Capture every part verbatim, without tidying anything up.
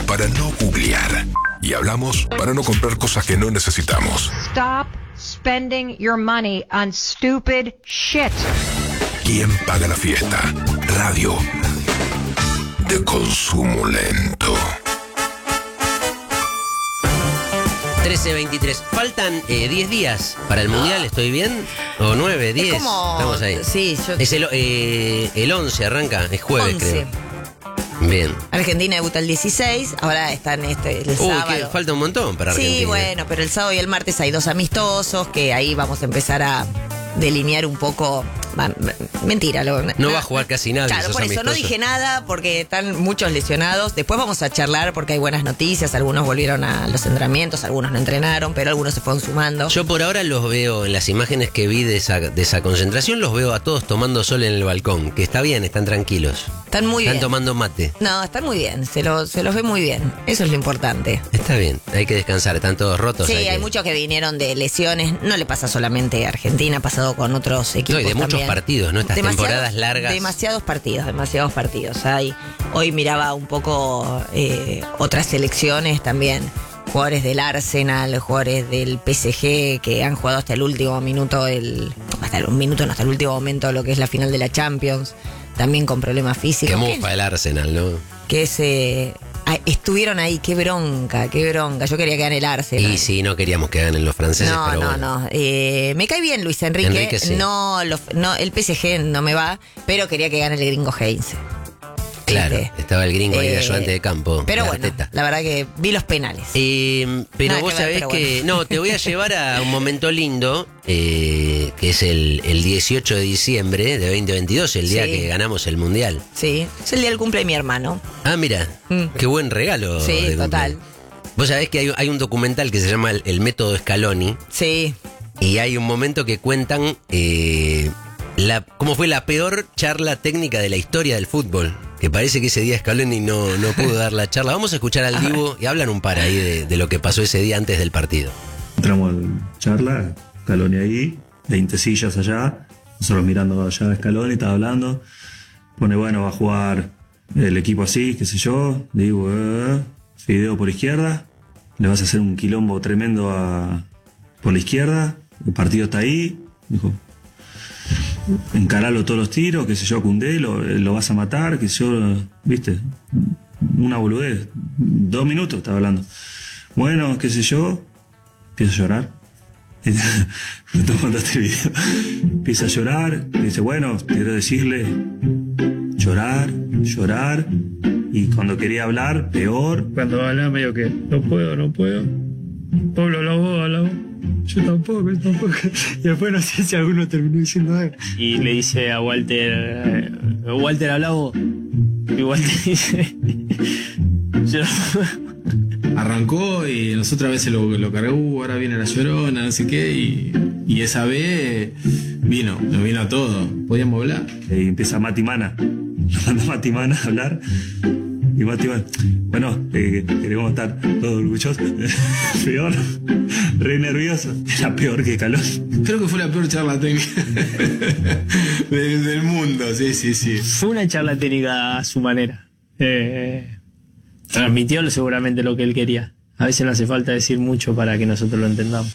para no googlear. Y hablamos para no comprar cosas que no necesitamos. Stop spending your money on stupid shit. ¿Quién paga la fiesta? Radio de consumo lento. trece veintitrés. Faltan eh, diez días para el Mundial, ¿estoy bien? ¿O nueve, diez? Como... Estamos ahí. Sí, yo... Es el, eh, el once arranca, es jueves, once. creo. Bien. Argentina debuta el dieciséis, ahora están este, el Uy, sábado. que falta un montón para Argentina. Sí, bueno, pero el sábado y el martes hay dos amistosos que ahí vamos a empezar a delinear un poco. Mentira. Lo, no na, va a jugar casi nadie. Claro, por eso amistosos. no dije nada porque están muchos lesionados. Después vamos a charlar porque hay buenas noticias. Algunos volvieron a los entrenamientos, algunos no entrenaron, pero algunos se fueron sumando. Yo por ahora los veo en las imágenes que vi de esa, de esa concentración, los veo a todos tomando sol en el balcón, que está bien, están tranquilos. Están muy están bien. Están tomando mate. No, están muy bien, se, lo, se los ve muy bien. Eso es lo importante. Está bien, hay que descansar, están todos rotos. Sí, hay, hay que... muchos que vinieron de lesiones. No le pasa solamente a Argentina, ha pasado con otros equipos. No, y de también. Muchos partidos, ¿no? Estas temporadas largas. Demasiados partidos, demasiados partidos. Hay, hoy miraba un poco eh, otras selecciones también. Jugadores del Arsenal, jugadores del P S G que han jugado hasta el último minuto, el, hasta el minuto, no, hasta el último momento lo que es la final de la Champions, también con problemas físicos. Qué mofa el Arsenal, ¿no? Que se estuvieron ahí, qué bronca, qué bronca. Yo quería que gane el Arsenal. Y sí, no queríamos que ganen los franceses, no, pero no, bueno. no. Eh, me cae bien Luis Enrique. Enrique, sí. no, lo, no, el P S G no me va, pero quería que gane el gringo Heinze. Claro, Este, estaba el gringo ahí de eh, ayudante de campo. Pero de bueno, Arteta. la verdad que vi los penales. Eh, pero Nada vos que ver, sabés pero que... bueno. No, te voy a llevar a un momento lindo, eh, que es el, el dieciocho de diciembre de veinte veintidós, el día Sí. que ganamos el Mundial. Sí, es el día del cumple de mi hermano. Ah, mira, Mm. qué buen regalo. Sí, de total. cumpleaños. Vos sabés que hay, hay un documental que se llama El, el Método Scaloni, Sí. y hay un momento que cuentan eh, la, cómo fue la peor charla técnica de la historia del fútbol. Que parece que ese día Scaloni no, no pudo dar la charla. Vamos a escuchar al Dibu y hablan un par ahí de, de lo que pasó ese día antes del partido. Entramos en charla, Scaloni ahí, veinte sillas allá, nosotros mirando allá a Scaloni, estaba hablando. Pone, bueno, va a jugar el equipo así, qué sé yo. Digo, eh, Fideo por izquierda, le vas a hacer un quilombo tremendo a, por la izquierda, el partido está ahí. Dijo, encaralo todos los tiros, qué sé yo, Koundé, lo, lo vas a matar, qué sé yo, viste, una boludez. Dos minutos estaba hablando. Bueno, qué sé yo, empiezo a llorar. Tú mandaste el video. Empieza a llorar, y dice, bueno, quiero decirle, llorar, llorar, y cuando quería hablar, peor. Cuando hablaba medio que, no puedo, no puedo. Pablo, habla vos, habla vos. Yo tampoco, yo tampoco. Y después no sé si alguno terminó diciendo él. Y le dice a Walter, eh, Walter, habla vos. Y Walter dice, yo arrancó y nosotras veces lo, lo cargó, uh, ahora viene la llorona, no sé qué, y, y esa vez vino, nos vino a todo, podíamos hablar. Y empieza Mati Mana, lo manda Mati Mana a hablar. Y Mati Mana, bueno, eh, queremos estar todos orgullosos. Peor, re nervioso. Era peor que Calón. Creo que fue la peor charla técnica del, del mundo, sí, sí, sí. fue una charla técnica a su manera. Eh, transmitió seguramente lo que él quería. A veces no hace falta decir mucho para que nosotros lo entendamos.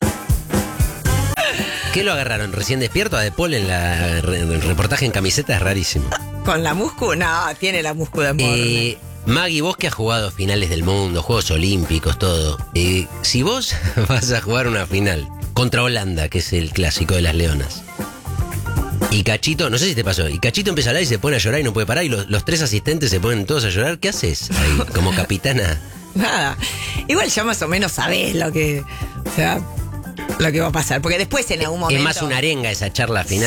¿Qué lo agarraron? ¿Recién despierto? A De Paul en la, el reportaje en camiseta es rarísimo. ¿Con la muscu? No, tiene la muscu de amor. Eh, Maggie, vos que has jugado finales del mundo, Juegos Olímpicos, todo. Eh, si vos vas a jugar una final contra Holanda, que es el clásico de las Leonas, y Cachito, no sé si te pasó, y Cachito empieza a hablar y se pone a llorar y no puede parar, y los, los tres asistentes se ponen todos a llorar, ¿qué haces ahí como capitana? Nada. Igual ya más o menos sabés lo que. O sea, lo que va a pasar. Porque después en algún momento. Es más una arenga esa charla final.